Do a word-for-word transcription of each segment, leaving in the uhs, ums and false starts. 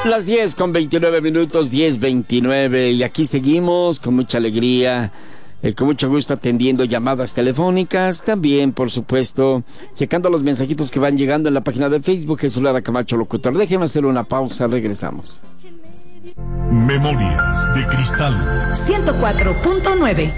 Las diez con veintinueve minutos, diez veintinueve, y aquí seguimos con mucha alegría, eh, con mucho gusto atendiendo llamadas telefónicas, también por supuesto checando los mensajitos que van llegando en la página de Facebook Jesús Lara Camacho Locutor. Déjeme hacer una pausa, regresamos. Memorias de Cristal ciento cuatro punto nueve.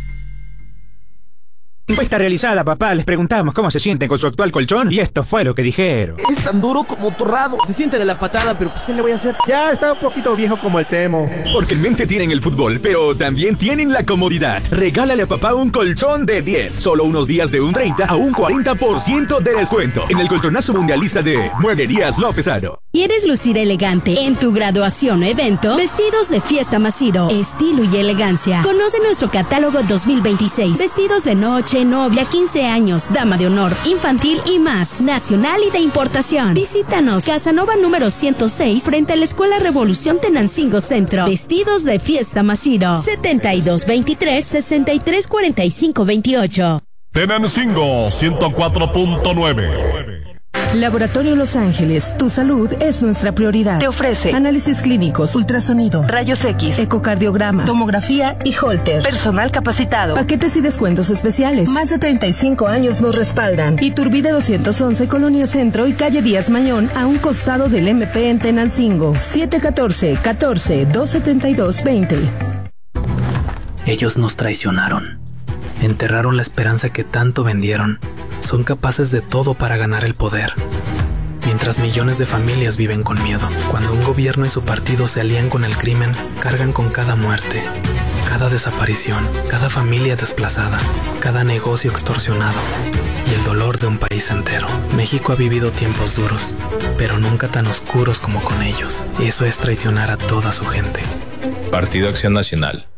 Encuesta realizada, papá. Les preguntamos cómo se sienten con su actual colchón y esto fue lo que dijeron. Es tan duro como torrado. Se siente de la patada, pero pues ¿qué le voy a hacer? Ya está un poquito viejo como el Temo. Porque en mente tienen el fútbol, pero también tienen la comodidad. Regálale a papá un colchón de diez. Solo unos días de un treinta a un cuarenta por ciento de descuento en el colchonazo mundialista de Mueblerías Lópezaro. ¿Quieres lucir elegante en tu graduación o evento? Vestidos de Fiesta Masiro. Estilo y elegancia. Conoce nuestro catálogo dos mil veintiséis. Vestidos de noche, novia, quince años, dama de honor, infantil y más. Nacional y de importación. Visítanos. Casanova número ciento seis frente a la Escuela Revolución Tenancingo Centro. Vestidos de Fiesta Masiro. setenta y dos veintitrés, sesenta y tres cuarenta y cinco veintiocho. Tenancingo ciento cuatro punto nueve. Laboratorio Los Ángeles, tu salud es nuestra prioridad. Te ofrece análisis clínicos, ultrasonido, rayos X, ecocardiograma, tomografía y Holter. Personal capacitado. Paquetes y descuentos especiales. Más de treinta y cinco años nos respaldan. Iturbide doscientos once, Colonia Centro y calle Díaz Mañón, a un costado del M P en Tenancingo. siete uno cuatro, catorce, doscientos setenta y dos, veinte. Ellos nos traicionaron. Enterraron la esperanza que tanto vendieron. Son capaces de todo para ganar el poder. Mientras millones de familias viven con miedo. Cuando un gobierno y su partido se alían con el crimen, cargan con cada muerte, cada desaparición, cada familia desplazada, cada negocio extorsionado y el dolor de un país entero. México ha vivido tiempos duros, pero nunca tan oscuros como con ellos. Y eso es traicionar a toda su gente. Partido Acción Nacional.